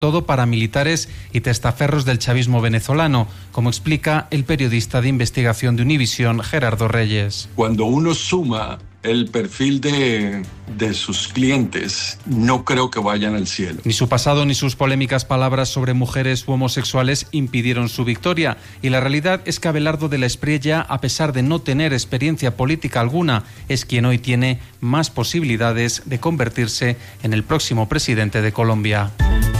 todo paramilitares y testaferros del chavismo venezolano, como explica el periodista de investigación de Univisión, Gerardo Reyes. Cuando uno suma el perfil de sus clientes, no creo que vayan al cielo. Ni su pasado ni sus polémicas palabras sobre mujeres u homosexuales impidieron su victoria, y la realidad es que Abelardo de la Espriella, a pesar de no tener experiencia política alguna, es quien hoy tiene más posibilidades de convertirse en el próximo presidente de Colombia.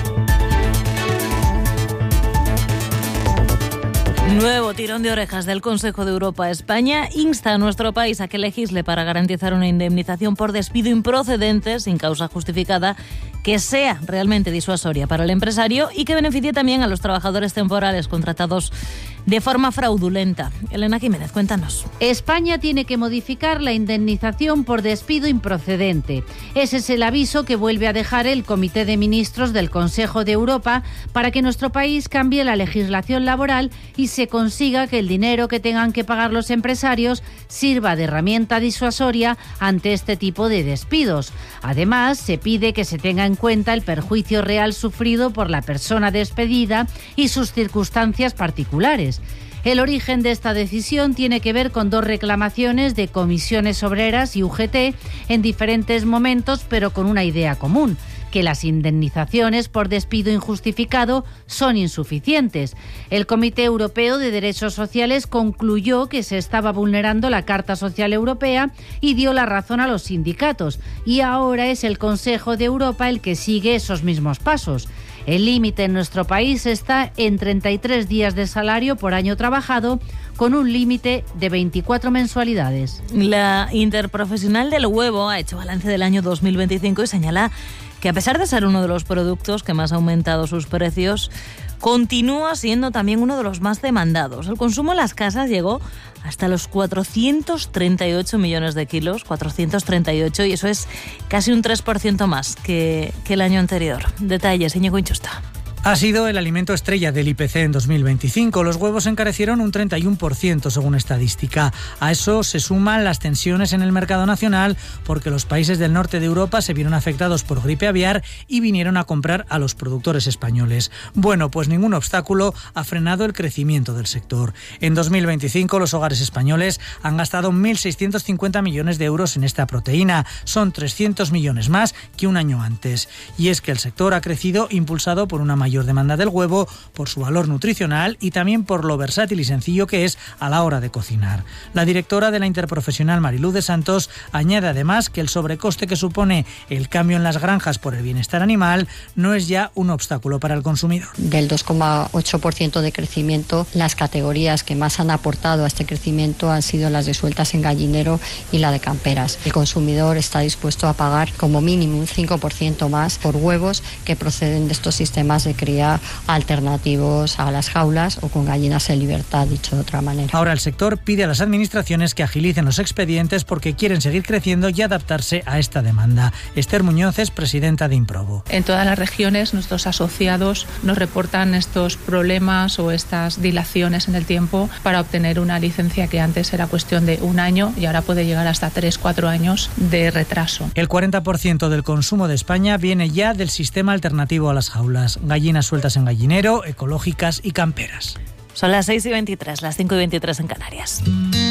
Nuevo tirón de orejas del Consejo de Europa. España insta a nuestro país a que legisle para garantizar una indemnización por despido improcedente sin causa justificada que sea realmente disuasoria para el empresario y que beneficie también a los trabajadores temporales contratados de forma fraudulenta. Elena Jiménez, cuéntanos. España tiene que modificar la indemnización por despido improcedente. Ese es el aviso que vuelve a dejar el Comité de Ministros del Consejo de Europa para que nuestro país cambie la legislación laboral y se consiga que el dinero que tengan que pagar los empresarios sirva de herramienta disuasoria ante este tipo de despidos. Además, se pide que se tenga en cuenta el perjuicio real sufrido por la persona despedida y sus circunstancias particulares. El origen de esta decisión tiene que ver con dos reclamaciones de comisiones obreras y UGT en diferentes momentos, pero con una idea común: que las indemnizaciones por despido injustificado son insuficientes. El Comité Europeo de Derechos Sociales concluyó que se estaba vulnerando la Carta Social Europea y dio la razón a los sindicatos. Y ahora es el Consejo de Europa el que sigue esos mismos pasos. El límite en nuestro país está en 33 días de salario por año trabajado, con un límite de 24 mensualidades. La Interprofesional del Huevo ha hecho balance del año 2025 y señala que, a pesar de ser uno de los productos que más ha aumentado sus precios, continúa siendo también uno de los más demandados. El consumo en las casas llegó hasta los 438 millones de kilos, 438, y eso es casi un 3% más que el año anterior. Detalles, Íñigo Inchusta. Ha sido el alimento estrella del IPC en 2025. Los huevos encarecieron un 31% según estadística. A eso se suman las tensiones en el mercado nacional porque los países del norte de Europa se vieron afectados por gripe aviar y vinieron a comprar a los productores españoles. Bueno, pues ningún obstáculo ha frenado el crecimiento del sector. En 2025 los hogares españoles han gastado 1.650 millones de euros en esta proteína. Son 300 millones más que un año antes. Y es que el sector ha crecido impulsado por una mayor demanda del huevo, por su valor nutricional y también por lo versátil y sencillo que es a la hora de cocinar. La directora de la Interprofesional, Mariluz de Santos, añade además que el sobrecoste que supone el cambio en las granjas por el bienestar animal no es ya un obstáculo para el consumidor. Del 2,8% de crecimiento, las categorías que más han aportado a este crecimiento han sido las de sueltas en gallinero y la de camperas. El consumidor está dispuesto a pagar como mínimo un 5% más por huevos que proceden de estos sistemas de cría alternativos a las jaulas o con gallinas en libertad, dicho de otra manera. Ahora el sector pide a las administraciones que agilicen los expedientes porque quieren seguir creciendo y adaptarse a esta demanda. Esther Muñoz es presidenta de Improbo. En todas las regiones nuestros asociados nos reportan estos problemas o estas dilaciones en el tiempo para obtener una licencia que antes era cuestión de un año y ahora puede llegar hasta 3-4 años de retraso. El 40% del consumo de España viene ya del sistema alternativo a las jaulas. Gallinas sueltas en gallinero, ecológicas y camperas. Son las 6:23, las 5:23 en Canarias.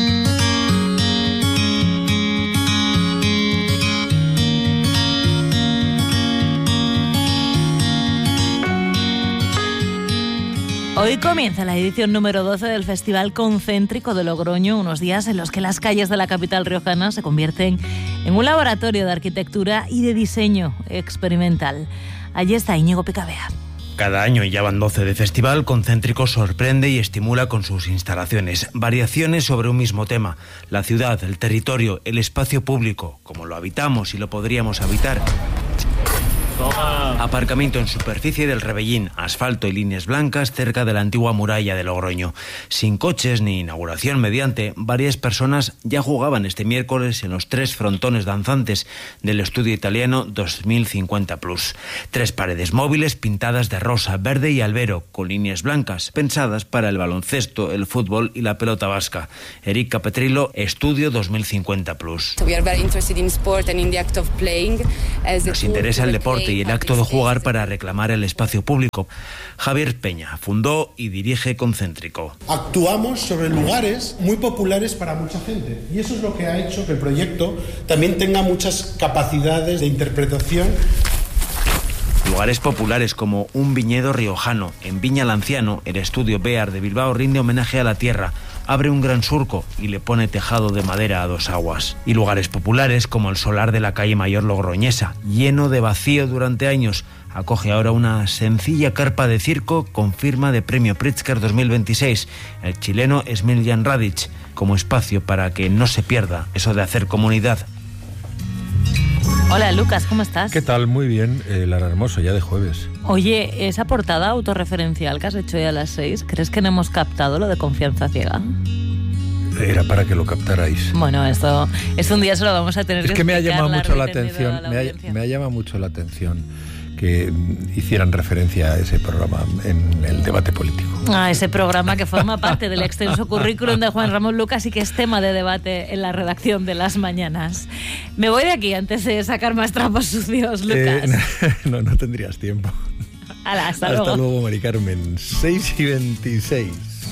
Hoy comienza la edición número 12 del Festival Concéntrico de Logroño, unos días en los que las calles de la capital riojana se convierten en un laboratorio de arquitectura y de diseño experimental. Allí está Íñigo Picabea. Cada año, y ya van 12 de festival, Concéntrico sorprende y estimula con sus instalaciones. Variaciones sobre un mismo tema: la ciudad, el territorio, el espacio público, como lo habitamos y lo podríamos habitar. Aparcamiento en superficie del Rebellín, asfalto y líneas blancas cerca de la antigua muralla de Logroño. Sin coches ni inauguración mediante, varias personas ya jugaban este miércoles en los 3 frontones danzantes del estudio italiano 2050 Plus. 3 paredes móviles pintadas de rosa, verde y albero, con líneas blancas, pensadas para el baloncesto, el fútbol y la pelota vasca. Erika Petrillo, Estudio 2050 Plus. Nos interesa el deporte deporte y el acto de jugar para reclamar el espacio público. Javier Peña fundó y dirige Concéntrico. Actuamos sobre lugares muy populares para mucha gente y eso es lo que ha hecho que el proyecto también tenga muchas capacidades de interpretación. Lugares populares como un viñedo riojano. En Viña Lanciano, el estudio Bear de Bilbao rinde homenaje a la tierra, abre un gran surco y le pone tejado de madera a dos aguas. Y lugares populares como el solar de la calle Mayor Logroñesa, lleno de vacío durante años, acoge ahora una sencilla carpa de circo con firma de Premio Pritzker 2026, el chileno Smiljan Radic, como espacio para que no se pierda eso de hacer comunidad. Hola Lucas, ¿cómo estás? ¿Qué tal? Muy bien, Lara Hermoso, ya de jueves. Oye, esa portada autorreferencial que has hecho hoy a las 6, ¿crees que no hemos captado lo de confianza ciega? Era para que lo captarais. Bueno, esto un día se lo vamos a tener que explicar. Es que me ha llamado mucho la atención, me ha llamado mucho la atención que hicieran referencia a ese programa en el debate político. Ese programa que forma parte del extenso currículum de Juan Ramón Lucas y que es tema de debate en la redacción de Las Mañanas. Me voy de aquí antes de sacar más trapos sucios, Lucas. No tendrías tiempo. Hala, hasta luego. Hasta luego, Mari Carmen. 6:26.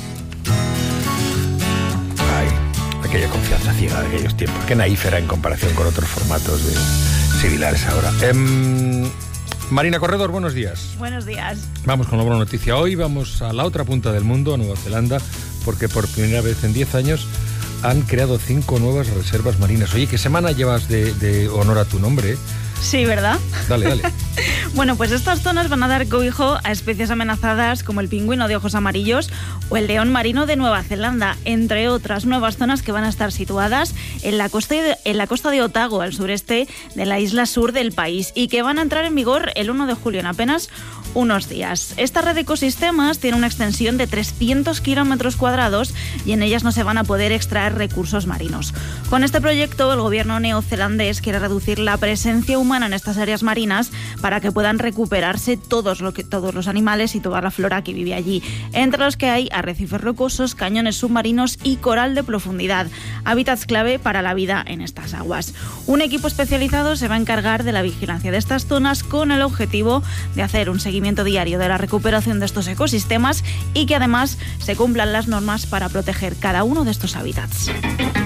Ay, aquella confianza ciega de aquellos tiempos. Qué naif era en comparación con otros formatos similares ahora. Marina Corredor, buenos días. Buenos días. Vamos con la buena noticia. Hoy vamos a la otra punta del mundo, a Nueva Zelanda, porque por primera vez en 10 años han creado 5 nuevas reservas marinas. Oye, ¿qué semana llevas de honor a tu nombre, eh? Sí, ¿verdad? Dale. Bueno, pues estas zonas van a dar cobijo a especies amenazadas como el pingüino de ojos amarillos o el león marino de Nueva Zelanda, entre otras nuevas zonas que van a estar situadas en la costa de Otago, al sureste de la isla sur del país, y que van a entrar en vigor el 1 de julio, en apenas unos días. Esta red de ecosistemas tiene una extensión de 300 kilómetros cuadrados y en ellas no se van a poder extraer recursos marinos. Con este proyecto, el gobierno neozelandés quiere reducir la presencia humana en estas áreas marinas para que puedan recuperarse todos los animales y toda la flora que vive allí, entre los que hay arrecifes rocosos, cañones submarinos y coral de profundidad, hábitats clave para la vida en estas aguas. Un equipo especializado se va a encargar de la vigilancia de estas zonas con el objetivo de hacer un seguimiento diario de la recuperación de estos ecosistemas y que además se cumplan las normas para proteger cada uno de estos hábitats.